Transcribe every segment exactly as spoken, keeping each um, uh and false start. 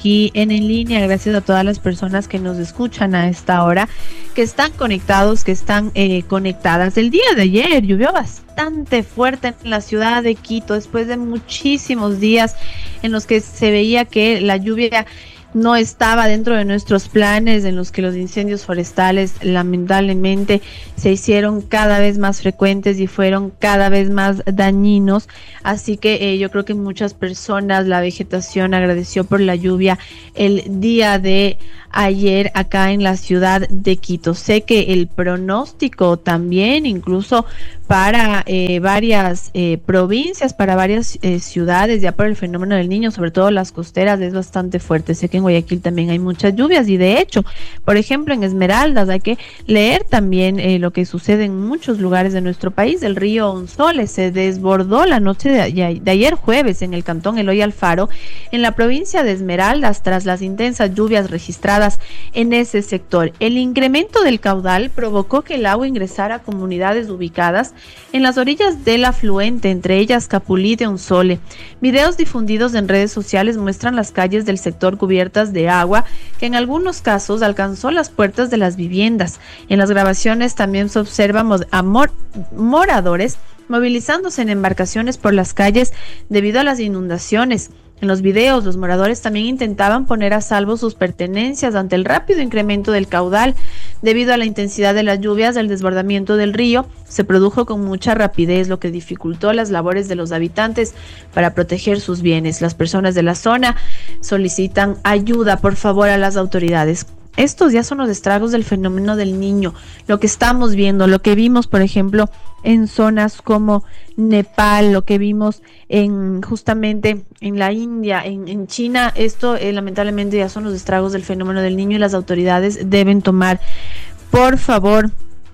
aquí en En Línea. Gracias a todas las personas que nos escuchan a esta hora, que están conectados, que están eh, conectadas. El día de ayer llovió bastante fuerte en la ciudad de Quito, después de muchísimos días en los que se veía que la lluvia no estaba dentro de nuestros planes, en los que los incendios forestales lamentablemente se hicieron cada vez más frecuentes y fueron cada vez más dañinos. Así que eh, yo creo que muchas personas, la vegetación agradeció por la lluvia el día de ayer acá en la ciudad de Quito. Sé que el pronóstico también, incluso para eh, varias eh, provincias, para varias eh, ciudades, ya por el fenómeno del Niño, sobre todo las costeras, es bastante fuerte. Sé que en Guayaquil también hay muchas lluvias y de hecho, por ejemplo, en Esmeraldas hay que leer también eh, lo que sucede en muchos lugares de nuestro país. El río Onsoles se desbordó la noche de, de ayer jueves en el cantón Eloy Alfaro, en la provincia de Esmeraldas, tras las intensas lluvias registradas en ese sector. El incremento del caudal provocó que el agua ingresara a comunidades ubicadas en las orillas del afluente, entre ellas Capulí de Onsole. Videos difundidos en redes sociales muestran las calles del sector cubiertas de agua, que en algunos casos alcanzó las puertas de las viviendas. En las grabaciones también se observan a mor moradores movilizándose en embarcaciones por las calles debido a las inundaciones. En los videos, los moradores también intentaban poner a salvo sus pertenencias ante el rápido incremento del caudal. Debido a la intensidad de las lluvias, el desbordamiento del río se produjo con mucha rapidez, lo que dificultó las labores de los habitantes para proteger sus bienes. Las personas de la zona solicitan ayuda, por favor, a las autoridades. Estos ya son los estragos del fenómeno del Niño, lo que estamos viendo, lo que vimos, por ejemplo, en zonas como Nepal, lo que vimos en justamente en la India, en, en China. Esto eh, lamentablemente ya son los estragos del fenómeno del Niño y las autoridades deben tomar, por favor,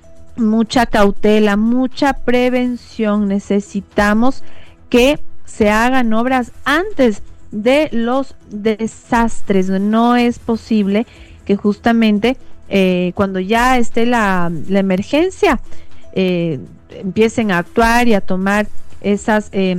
mucha cautela, mucha prevención. Necesitamos que se hagan obras antes de los desastres. No es posible que justamente eh, cuando ya esté la, la emergencia eh, empiecen a actuar y a tomar esas eh,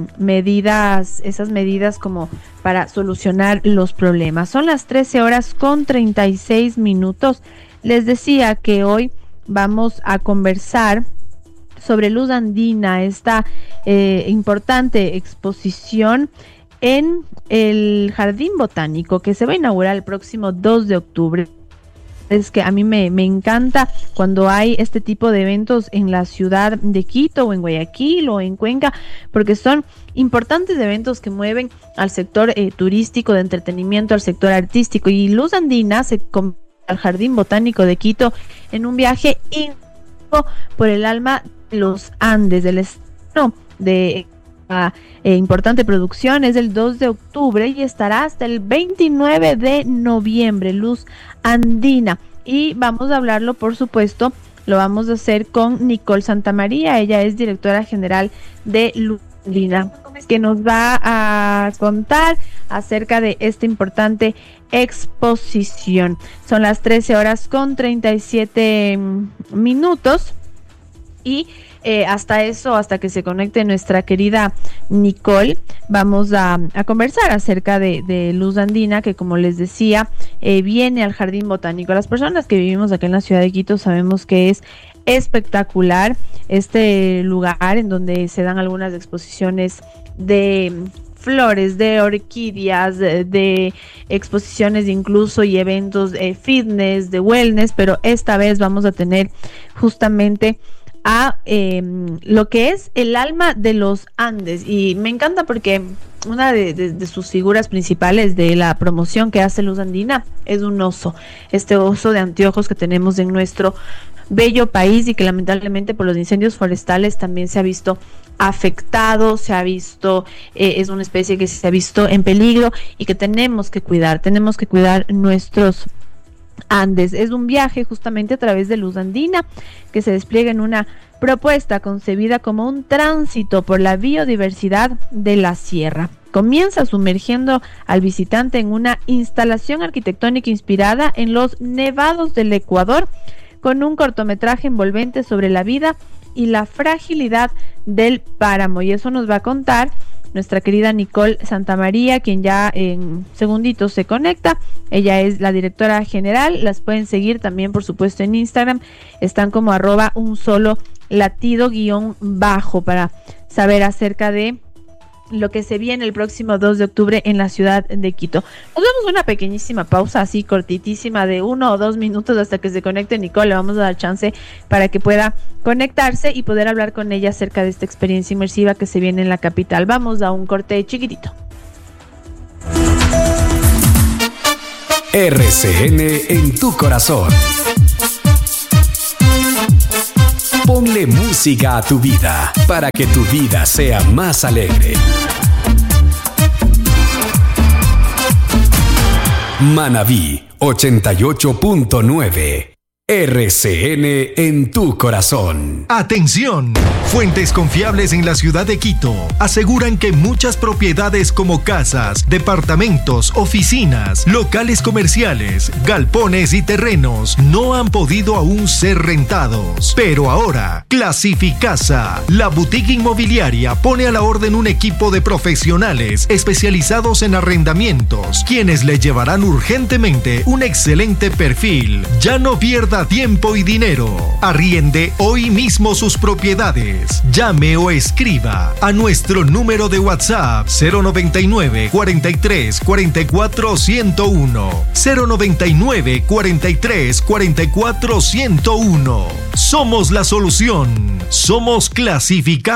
medidas, esas medidas como para solucionar los problemas. Son las trece horas con treinta y seis minutos. Les decía que hoy vamos a conversar sobre luz andina, esta eh, importante exposición en el Jardín Botánico que se va a inaugurar el próximo dos de octubre. Es que a mí me, me encanta cuando hay este tipo de eventos en la ciudad de Quito o en Guayaquil o en Cuenca, porque son importantes eventos que mueven al sector eh, turístico, de entretenimiento, al sector artístico. Y Luz Andina se convierte al Jardín Botánico de Quito en un viaje íntimo por el alma de los Andes, del estado de Uh, eh, importante producción. Es el dos de octubre y estará hasta el veintinueve de noviembre, Luz Andina. Y vamos a hablarlo, por supuesto, lo vamos a hacer con Nicole Santamaría. Ella es directora general de Luz Andina, que nos va a contar acerca de esta importante exposición. Son las trece horas con treinta y siete minutos y Eh, hasta eso, hasta que se conecte nuestra querida Nicole, vamos a, a conversar acerca de, de Luz Andina, que como les decía, eh, viene al Jardín Botánico. Las personas que vivimos acá en la ciudad de Quito sabemos que es espectacular este lugar en donde se dan algunas exposiciones de flores, de orquídeas, de, de exposiciones incluso y eventos de fitness, de wellness, pero esta vez vamos a tener justamente a eh, lo que es el alma de los Andes. Y me encanta porque una de, de, de sus figuras principales de la promoción que hace Luz Andina es un oso, este oso de anteojos que tenemos en nuestro bello país y que lamentablemente por los incendios forestales también se ha visto afectado, se ha visto, eh, es una especie que se ha visto en peligro y que tenemos que cuidar, tenemos que cuidar nuestros Andes. Es un viaje justamente a través de Luz Andina que se despliega en una propuesta concebida como un tránsito por la biodiversidad de la sierra. Comienza sumergiendo al visitante en una instalación arquitectónica inspirada en los nevados del Ecuador, con un cortometraje envolvente sobre la vida y la fragilidad del páramo. Y eso nos va a contar nuestra querida Nicole Santamaría, quien ya en segunditos se conecta. Ella es la directora general. Las pueden seguir también, por supuesto, en Instagram. Están como arroba un solo latido guión bajo para saber acerca de lo que se viene el próximo dos de octubre en la ciudad de Quito. Nos damos una pequeñísima pausa, así cortitísima, de uno o dos minutos hasta que se conecte Nicole. Le vamos a dar chance para que pueda conectarse y poder hablar con ella acerca de esta experiencia inmersiva que se viene en la capital. Vamos a un corte chiquitito. R C N en tu corazón. Ponle música a tu vida para que tu vida sea más alegre. Manabí ochenta y ocho punto nueve. R C N en tu corazón. ¡Atención! Fuentes confiables en la ciudad de Quito aseguran que muchas propiedades como casas, departamentos, oficinas, locales comerciales, galpones y terrenos no han podido aún ser rentados. Pero ahora, Clasificasa, la boutique inmobiliaria, pone a la orden un equipo de profesionales especializados en arrendamientos, quienes le llevarán urgentemente un excelente perfil. Ya no pierda tiempo y dinero. Arriende hoy mismo sus propiedades. Llame o escriba a nuestro número de WhatsApp cero noventa y nueve, cuarenta y tres, cuarenta y cuatro, ciento uno. cero noventa y nueve, cuarenta y tres, cuarenta y cuatro, ciento uno. Somos la solución. Somos Clasificados.